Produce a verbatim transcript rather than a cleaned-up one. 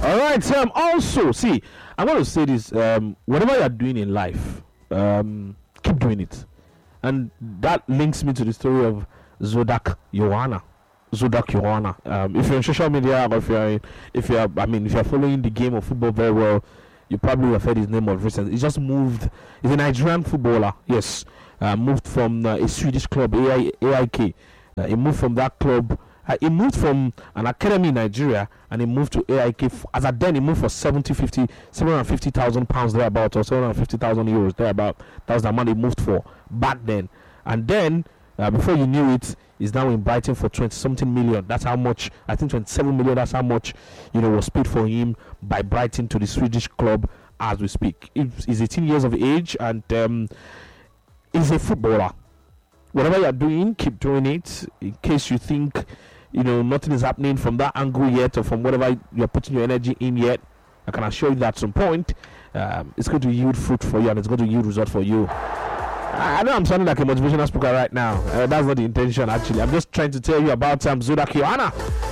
All right. Um. Also, see, I'm going to say this. Um. Whatever you're doing in life, um, keep doing it, and that links me to the story of Zodiac Yohana. Zodiac Yohana. Um. If you're on social media, or if you're, if you're, I mean, if you're following the game of football very well, you probably have heard his name of recent. He just moved. He's a Nigerian footballer. Yes. Uh, moved from uh, a Swedish club, A I, A I K. Uh, he moved from that club. Uh, he moved from an academy in Nigeria and he moved to A I K. F- as at then, he moved for seventy, fifty, seven hundred fifty thousand pounds thereabout, or seven hundred fifty thousand euros thereabout. That was the amount he moved for back then. And then, uh, before you knew it, he's now in Brighton for twenty something million. That's how much, I think twenty-seven million, that's how much, you know, was paid for him by Brighton to the Swedish club as we speak. He's eighteen years of age and um, he's a footballer. Whatever you're doing, keep doing it. In case you think, you know, nothing is happening from that angle yet, or from whatever you're putting your energy in yet, I can assure you that at some point, um, it's going to yield fruit for you and it's going to yield result for you. I, I know I'm sounding like a motivational speaker right now. Uh, that's not the intention, actually. I'm just trying to tell you about um, Zodiac Yohana.